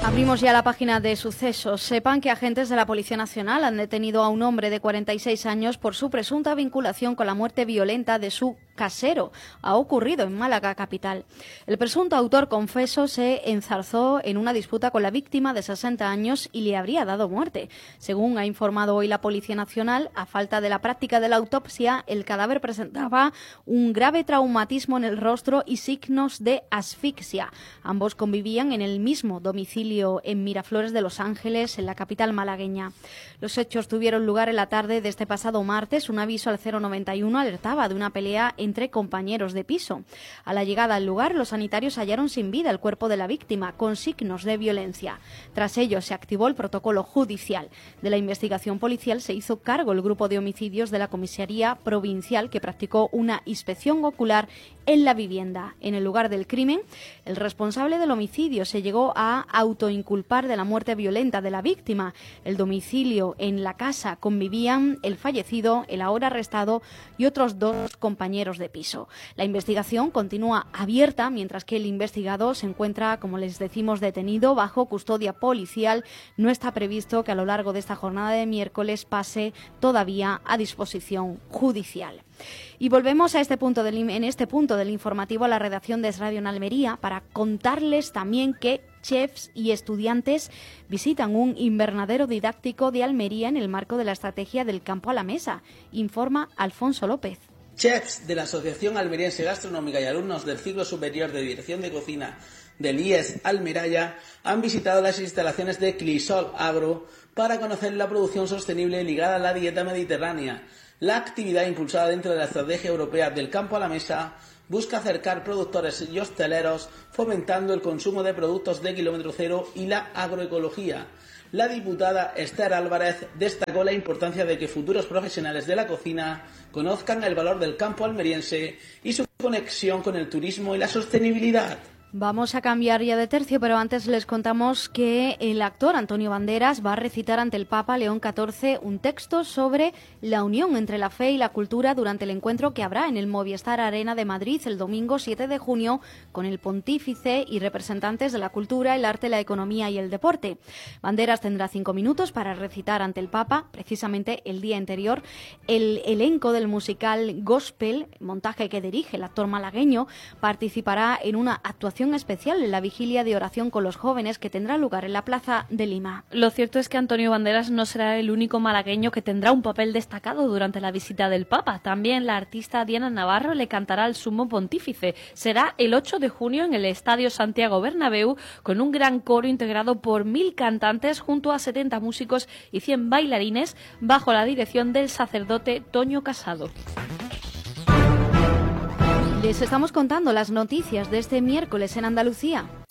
Abrimos ya la página de sucesos. Sepan que agentes de la Policía Nacional han detenido a un hombre de 46 años por su presunta vinculación con la muerte violenta de su casero. Ha ocurrido en Málaga capital. El presunto autor confeso se enzarzó en una disputa con la víctima de 60 años y le habría dado muerte. Según ha informado hoy la Policía Nacional, a falta de la práctica de la autopsia, el cadáver presentaba un grave traumatismo en el rostro y signos de asfixia. Ambos convivían en el mismo domicilio en Miraflores de Los Ángeles, en la capital malagueña. Los hechos tuvieron lugar en la tarde de este pasado martes. Un aviso al 091 alertaba de una pelea entre compañeros de piso. A la llegada al lugar, los sanitarios hallaron sin vida el cuerpo de la víctima, con signos de violencia. Tras ello, se activó el protocolo judicial. De la investigación policial se hizo cargo el grupo de homicidios de la Comisaría Provincial, que practicó una inspección ocular en la vivienda. En el lugar del crimen, el responsable del homicidio se llegó a autoinculpar de la muerte violenta de la víctima. El domicilio en la casa convivían el fallecido, el ahora arrestado y otros dos compañeros de piso. La investigación continúa abierta, mientras que el investigado se encuentra, como les decimos, detenido bajo custodia policial. No está previsto que a lo largo de esta jornada de miércoles pase todavía a disposición judicial. Y volvemos a en este punto del informativo a la redacción de Es Radio en Almería para contarles también que chefs y estudiantes visitan un invernadero didáctico de Almería en el marco de la estrategia del campo a la mesa, informa Alfonso López. Chefs de la Asociación Almeriense Gastronómica y alumnos del ciclo superior de Dirección de Cocina del IES Almeraya han visitado las instalaciones de Clisol Agro para conocer la producción sostenible ligada a la dieta mediterránea. La actividad impulsada dentro de la Estrategia Europea del Campo a la Mesa busca acercar productores y hosteleros, fomentando el consumo de productos de kilómetro cero y la agroecología. La diputada Esther Álvarez destacó la importancia de que futuros profesionales de la cocina conozcan el valor del campo almeriense y su conexión con el turismo y la sostenibilidad. Vamos a cambiar ya de tercio, pero antes les contamos que el actor Antonio Banderas va a recitar ante el Papa León XIV un texto sobre la unión entre la fe y la cultura durante el encuentro que habrá en el Movistar Arena de Madrid el domingo 7 de junio con el pontífice y representantes de la cultura, el arte, la economía y el deporte. Banderas tendrá 5 minutos para recitar ante el Papa. Precisamente el día anterior, el elenco del musical Gospel, montaje que dirige el actor malagueño, participará en una actuación especial en la vigilia de oración con los jóvenes que tendrá lugar en la Plaza de Lima. Lo cierto es que Antonio Banderas no será el único malagueño que tendrá un papel destacado durante la visita del Papa. También la artista Diana Navarro le cantará al Sumo Pontífice. Será el 8 de junio en el Estadio Santiago Bernabéu con un gran coro integrado por 1000 cantantes junto a 70 músicos y 100 bailarines bajo la dirección del sacerdote Toño Casado. Les estamos contando las noticias de este miércoles en Andalucía.